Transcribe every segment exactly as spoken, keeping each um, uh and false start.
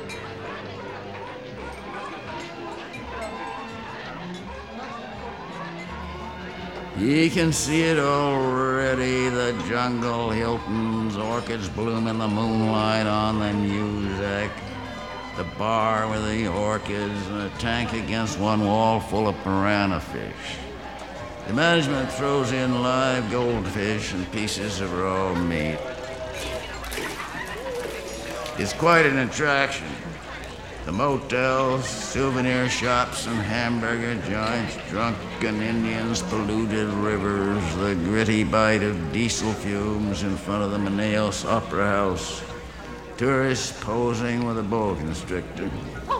Ye can see it already, the jungle, Hilton's, orchids bloom in the moonlight on the music. The bar with the orchids and a tank against one wall full of piranha fish. The management throws in live goldfish and pieces of raw meat. It's quite an attraction. The motels, souvenir shops, and hamburger joints, drunken Indians, polluted rivers, the gritty bite of diesel fumes in front of the Manaus Opera House, tourists posing with a boa constrictor.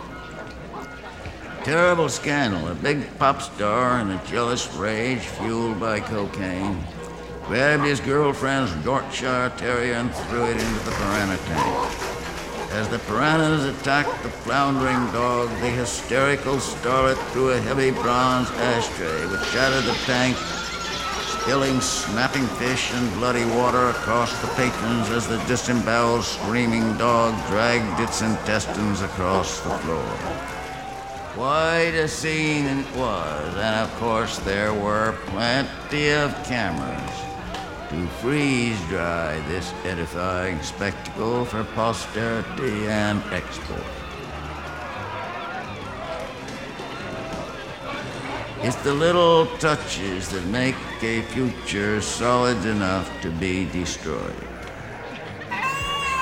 Terrible scandal. A big pop star in a jealous rage fueled by cocaine grabbed his girlfriend's Yorkshire Terrier and threw it into the piranha tank. As the piranhas attacked the floundering dog, the hysterical starlet threw a heavy bronze ashtray which shattered the tank, spilling snapping fish and bloody water across the patrons as the disemboweled, screaming dog dragged its intestines across the floor. Quite a scene it was, and of course there were plenty of cameras to freeze-dry this edifying spectacle for posterity and export. It's the little touches that make a future solid enough to be destroyed.